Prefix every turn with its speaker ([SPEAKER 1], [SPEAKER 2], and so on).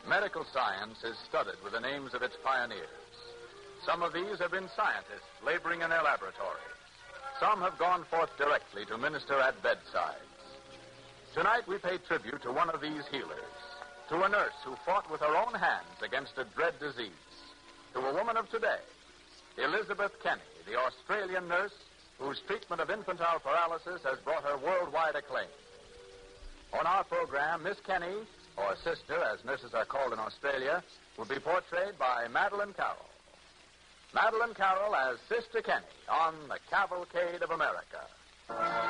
[SPEAKER 1] Medical science is studded with the names of its pioneers. Some of these have been scientists laboring in their laboratories. Some have gone forth directly to minister at bedsides. Tonight we pay tribute to one of these healers, to a nurse who fought with her own hands against a dread disease, to a woman of today, Elizabeth Kenny, the Australian nurse whose treatment of infantile paralysis has brought her worldwide acclaim. On our program, Miss Kenny, or Sister, as nurses are called in Australia, will be portrayed by Madeline Carroll. Madeline Carroll as Sister Kenny on The Cavalcade of America.